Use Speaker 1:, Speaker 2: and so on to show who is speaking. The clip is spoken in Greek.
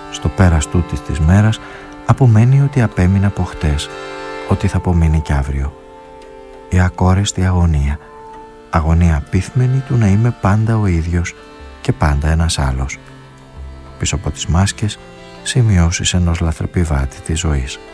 Speaker 1: Στο πέρας τούτης της μέρας απομένει ότι απέμεινε από χτες, ότι θα απομείνει κι αύριο. Η ακόρεστη αγωνία, αγωνία πείθμενη του να είμαι πάντα ο ίδιος και πάντα ένας άλλος. Πίσω από τις μάσκες, σημειώσεις ενός λαθρεπιβάτη της ζωής.